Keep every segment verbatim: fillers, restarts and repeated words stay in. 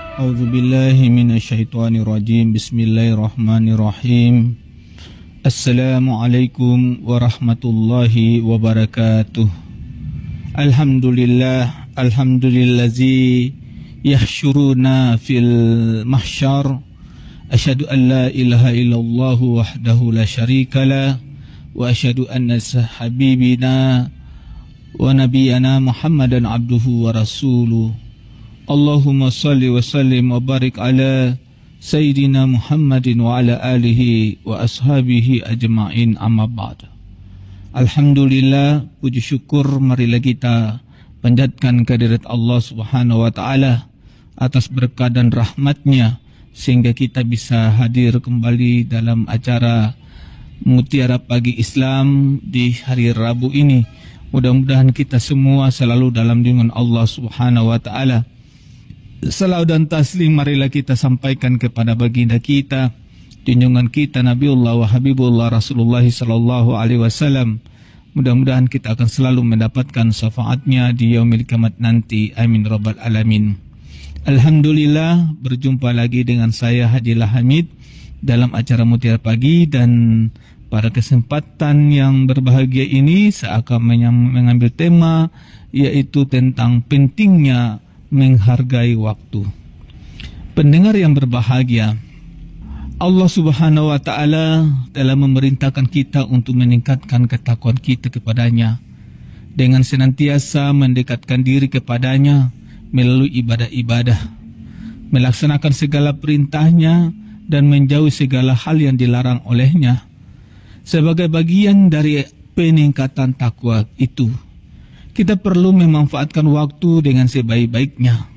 A'udzu billahi minasyaitonir rajim. Bismillahirrahmanirrahim. Assalamualaikum warahmatullahi wabarakatuh. Alhamdulillah, alhamdulillazi yahsyuruna fil mahsyar. Asyhadu an la ilaha illallah wahdahu la syarikalah wa asyhadu anna habibina wa nabiyyana Muhammadan abduhu wa rasuluh. Allahumma salli wa sallim wa barik ala Sayyidina Muhammadin wa ala alihi wa ashabihi ajma'in, amma ba'd. Alhamdulillah, puji syukur marilah kita panjatkan kehadirat Allah Subhanahu wa taala atas berkah dan rahmatnya sehingga kita bisa hadir kembali dalam acara Mutiara Pagi Islam di hari Rabu ini. Mudah-mudahan kita semua selalu dalam lindungan Allah Subhanahu wa taala. Salawat dan taslim marilah kita sampaikan kepada baginda kita, junjungan kita Nabiullah wa Habibullah Rasulullah sallallahu alaihi wasallam. Mudah-mudahan kita akan selalu mendapatkan syafaatnya di yaumil kiamat nanti. Amin rabbal alamin. Alhamdulillah, berjumpa lagi dengan saya Haji Hamid dalam acara Mutiara Pagi, dan pada kesempatan yang berbahagia ini saya akan mengambil tema yaitu tentang pentingnya menghargai waktu. Pendengar yang berbahagia, Allah Subhanahu wa taala telah memerintahkan kita untuk meningkatkan ketakwaan kita kepadanya dengan senantiasa mendekatkan diri kepadanya melalui ibadah-ibadah, melaksanakan segala perintahnya dan menjauhi segala hal yang dilarang olehnya. Sebagai bagian dari peningkatan takwa itu, kita perlu memanfaatkan waktu dengan sebaik-baiknya,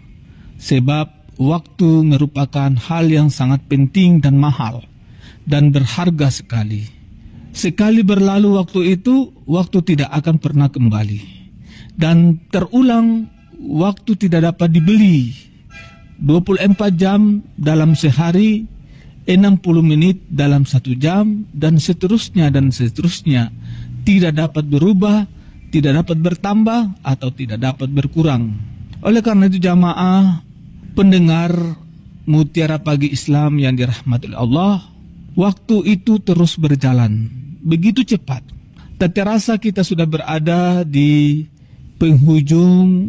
sebab waktu merupakan hal yang sangat penting dan mahal dan berharga sekali. Sekali berlalu waktu itu, waktu tidak akan pernah kembali, dan terulang waktu tidak dapat dibeli. dua puluh empat jam dalam sehari, enam puluh menit dalam satu jam, dan seterusnya dan seterusnya tidak dapat berubah, tidak dapat bertambah atau tidak dapat berkurang. Oleh karena itu jamaah pendengar Mutiara Pagi Islam yang dirahmati oleh Allah, waktu itu terus berjalan begitu cepat. Tak terasa kita sudah berada di penghujung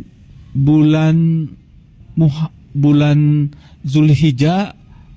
bulan Muha, bulan Zulhijjah,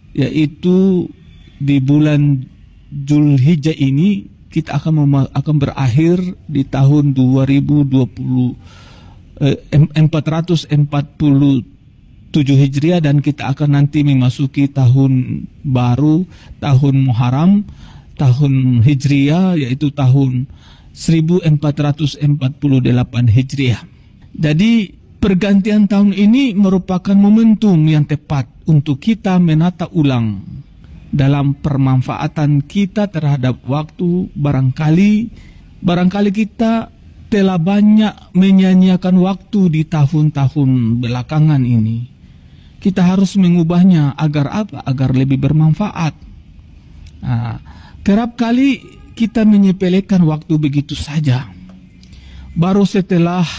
yaitu di bulan Zulhijjah ini kita akan akan berakhir di tahun dua ribu dua puluh eh, empat ratus empat puluh tujuh Hijriah, dan kita akan nanti memasuki tahun baru, tahun Muharram, tahun Hijriah, yaitu tahun seribu empat ratus empat puluh delapan Hijriah. Jadi pergantian tahun ini merupakan momentum yang tepat untuk kita menata ulang dalam permanfaatan kita terhadap waktu. Barangkali barangkali kita telah banyak menyanyiakan waktu di tahun-tahun belakangan ini. Kita harus mengubahnya agar apa? Agar lebih bermanfaat. Nah, kerap kali kita menyepelekan waktu begitu saja. Baru setelah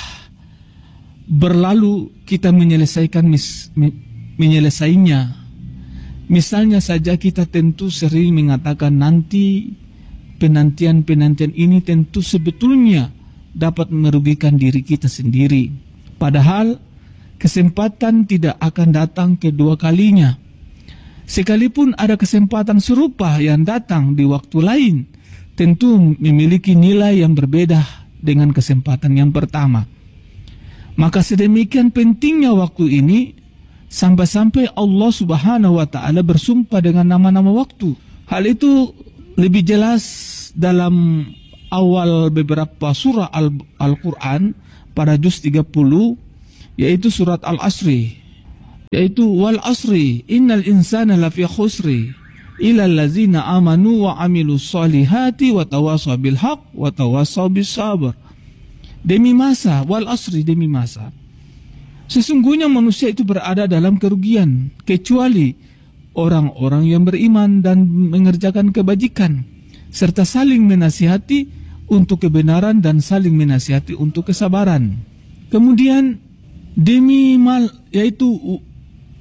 berlalu kita menyelesaikan mis, menyelesainya. Misalnya saja kita tentu sering mengatakan nanti penantian-penantian ini tentu sebetulnya dapat merugikan diri kita sendiri. Padahal kesempatan tidak akan datang kedua kalinya. Sekalipun ada kesempatan serupa yang datang di waktu lain, tentu memiliki nilai yang berbeda dengan kesempatan yang pertama. Maka sedemikian pentingnya waktu ini, sampai-sampai Allah Subhanahu wa taala bersumpah dengan nama-nama waktu. Hal itu lebih jelas dalam awal beberapa surah Al-Qur'an pada juz tiga puluh, yaitu surat Al-Asri, yaitu wal asri innal insana lafi khusri illa allazina amanu wa amilus solihati wa tawasaw bil haq wa tawasaw bis sabr. Demi masa, wal asri, demi masa, sesungguhnya manusia itu berada dalam kerugian, kecuali orang-orang yang beriman dan mengerjakan kebajikan, serta saling menasihati untuk kebenaran dan saling menasihati untuk kesabaran. Kemudian demi mal, yaitu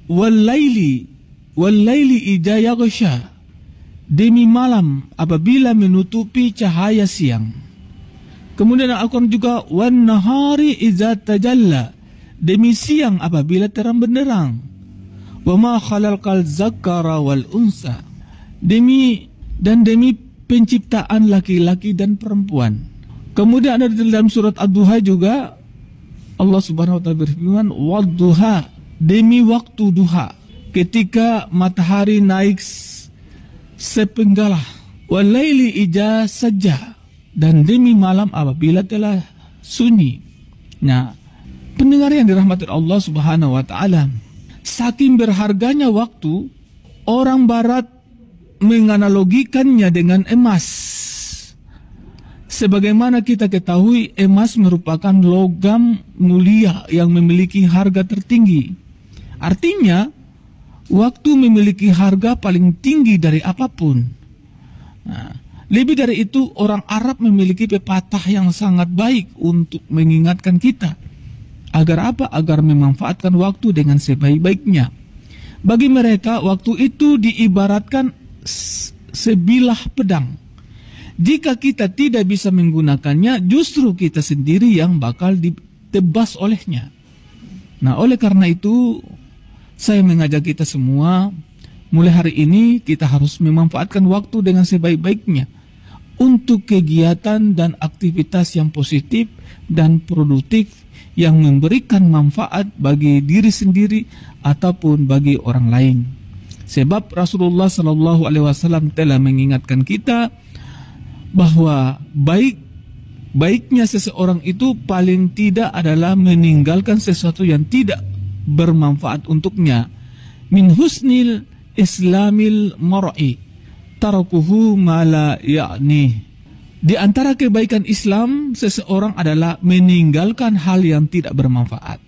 wal-laili wal-laili idza yaghsha, demi malam apabila menutupi cahaya siang. Kemudian Al-Quran juga wan nahari idza tajalla, demi siang apabila terang benderang. Wa ma khalaqal zakara wal unsa, demi dan demi penciptaan laki-laki dan perempuan. Kemudian ada di dalam surat Ad-Duha juga Allah Subhanahu wa taala berfirman wadduha, demi waktu duha, ketika matahari naik sepenggalah. Walaili idza saja, dan demi malam apabila telah sunyi. Nah, pendengar yang dirahmati Allah Subhanahu wa taala, saking berharganya waktu, orang barat menganalogikannya dengan emas. Sebagaimana kita ketahui, emas merupakan logam mulia yang memiliki harga tertinggi. Artinya, waktu memiliki harga paling tinggi dari apapun. Nah, lebih dari itu, orang Arab memiliki pepatah yang sangat baik untuk mengingatkan kita. Agar apa? Agar memanfaatkan waktu dengan sebaik-baiknya. Bagi mereka, waktu itu diibaratkan sebilah pedang. Jika kita tidak bisa menggunakannya, justru kita sendiri yang bakal ditebas olehnya. Nah, oleh karena itu, saya mengajak kita semua, mulai hari ini kita harus memanfaatkan waktu dengan sebaik-baiknya untuk kegiatan dan aktivitas yang positif dan produktif yang memberikan manfaat bagi diri sendiri ataupun bagi orang lain. Sebab Rasulullah Shallallahu Alaihi Wasallam telah mengingatkan kita bahwa baik baiknya seseorang itu paling tidak adalah meninggalkan sesuatu yang tidak bermanfaat untuknya. Min husnil islamil mar'i tarakuhu mala ya'ni. Di antara kebaikan Islam seseorang adalah meninggalkan hal yang tidak bermanfaat.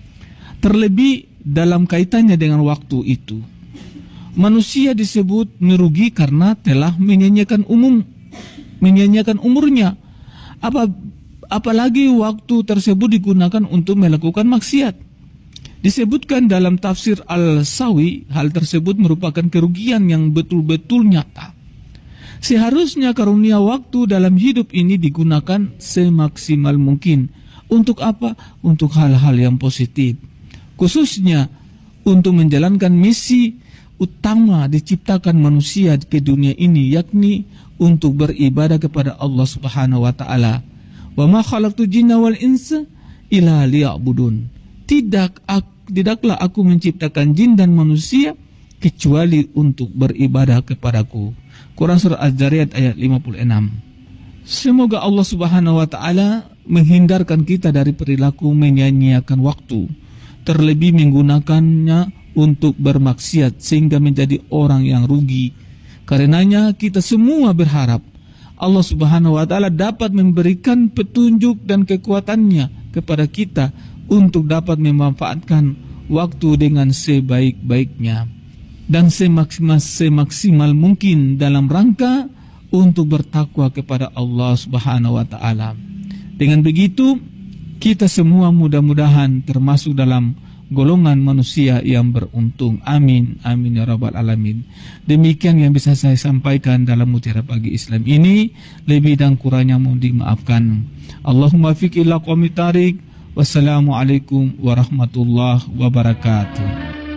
Terlebih dalam kaitannya dengan waktu itu. Manusia disebut merugi karena telah menyanyiakan umum menyanyiakan umurnya. Apa, apalagi waktu tersebut digunakan untuk melakukan maksiat. Disebutkan dalam tafsir Al-Sawi, hal tersebut merupakan kerugian yang betul-betul nyata. Seharusnya karunia waktu dalam hidup ini digunakan semaksimal mungkin. Untuk apa? Untuk hal-hal yang positif. Khususnya untuk menjalankan misi utama diciptakan manusia ke dunia ini, yakni untuk beribadah kepada Allah Subhanahu wa taala. Wa ma khalaqtu jinna wal insa illa liya'budun. Tidak tidaklah aku menciptakan jin dan manusia kecuali untuk beribadah kepadaku. Quran surah Az-Zariyat ayat lima puluh enam. Semoga Allah Subhanahu wa taala menghindarkan kita dari perilaku menyia-nyiakan waktu, terlebih menggunakannya untuk bermaksiat sehingga menjadi orang yang rugi. Karenanya kita semua berharap Allah Subhanahu wa taala dapat memberikan petunjuk dan kekuatannya kepada kita untuk dapat memanfaatkan waktu dengan sebaik-baiknya dan semaksimal, semaksimal mungkin dalam rangka untuk bertakwa kepada Allah Subhanahu wa taala. Dengan begitu, kita semua mudah-mudahan termasuk dalam golongan manusia yang beruntung. Amin, amin ya rabbal alamin. Demikian yang bisa saya sampaikan dalam Mutiara Pagi Islam ini. Lebih dan kurangnya mohon dimaafkan. Allahumma fiqh ila qawmi tarik. Wassalamualaikum warahmatullahi wabarakatuh.